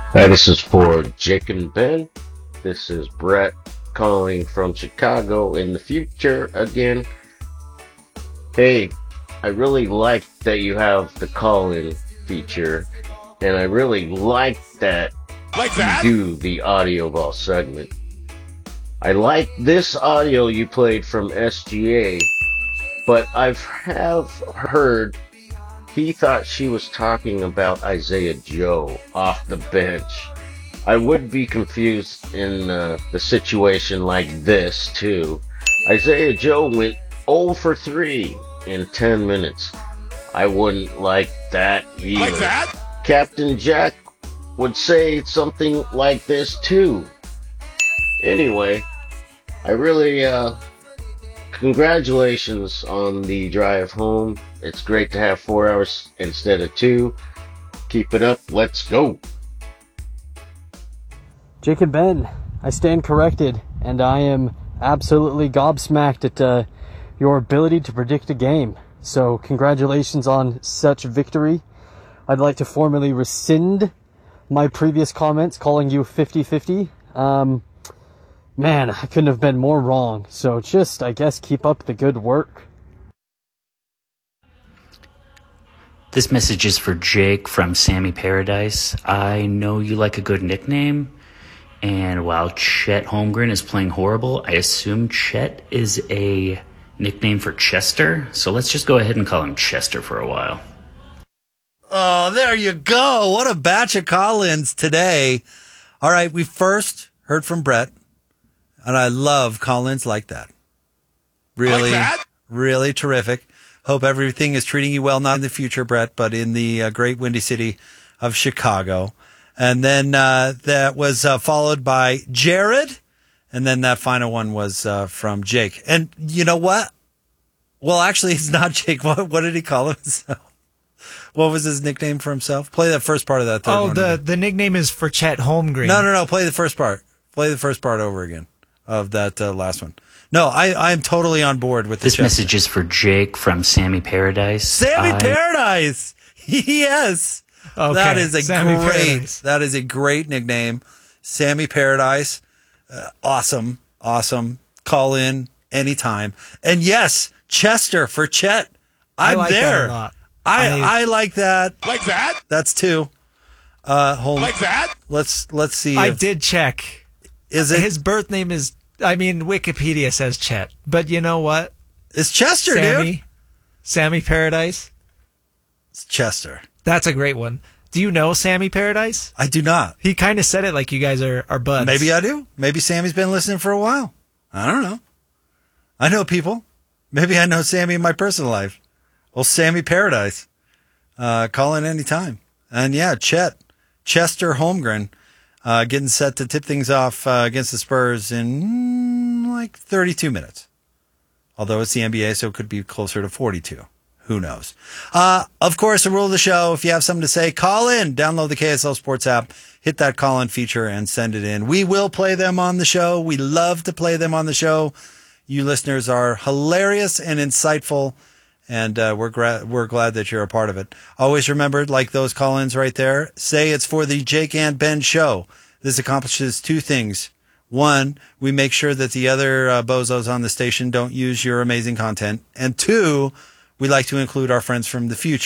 Hi, this is for Jake and Ben. This is Brett calling from Chicago in the future again. Hey, I really like that you have the call-in feature, and I really like that Like you that? do the audio ball segment. I like this audio you played from SGA, but have heard he thought she was talking about Isaiah Joe off the bench. I would be confused in the situation like this too. Isaiah Joe went 0 for 3 in 10 minutes. I wouldn't like that Like either. that? Captain Jack would say something like this too. Anyway, I really congratulations on the drive home. It's great to have 4 hours instead of two. Keep it up. Let's go. Jake and Ben, I stand corrected, and I am absolutely gobsmacked at your ability to predict a game. So congratulations on such victory. I'd like to formally rescind my previous comments calling you 50-50. Man, I couldn't have been more wrong. So just, I guess, keep up the good work. This message is for Jake from Sammy Paradise. I know you like a good nickname, and while Chet Holmgren is playing horrible, I assume Chet is a nickname for Chester, so let's just go ahead and call him Chester for a while. Oh, there you go. What a batch of call-ins today. All right, we first heard from Brett, and I love call-ins like that. Really, Like that? really terrific. Hope everything is treating you well, not in the future, Brett, but in the great windy city of Chicago. And then that was followed by Jared, and then that final one was from Jake. And you know what? Well, actually, it's not Jake. What did he call himself? What was his nickname for himself? Play the first part of that third one. Oh, the nickname is for Chet Holmgren. No. Play the first part. Play the first part over again of that last one. No, I'm totally on board with This Chester. message is for Jake from Sammy Paradise. Sammy Paradise. Yes. Okay, That is Sammy great. Paradise. That is a great nickname. Sammy Paradise. Awesome. Call in anytime. And yes, Chester for Chet. I I'm like there. that a lot. I like that. Like that? That's two. Hold. Like that? Let's see. I if- did check. Is it? His birth name is, Wikipedia says Chet. But you know what? It's Chester, dude. Sammy Paradise. It's Chester. That's a great one. Do you know Sammy Paradise? I do not. He kind of said it like you guys are buds. Maybe I do. Maybe Sammy's been listening for a while. I don't know. I know people. Maybe I know Sammy in my personal life. Well, Sammy Paradise. Call in anytime. And yeah, Chester Holmgren, getting set to tip things off against the Spurs in like 32 minutes. Although it's the NBA, so it could be closer to 42. Who knows? Of course, the rule of the show, if you have something to say, call in. Download the KSL Sports app, hit that call-in feature, and send it in. We will play them on the show. We love to play them on the show. You listeners are hilarious and insightful, and we're glad that you're a part of it. Always remember, like those call-ins right there, say it's for the Jake and Ben show. This accomplishes two things. One, we make sure that the other bozos on the station don't use your amazing content. And two, we like to include our friends from the future.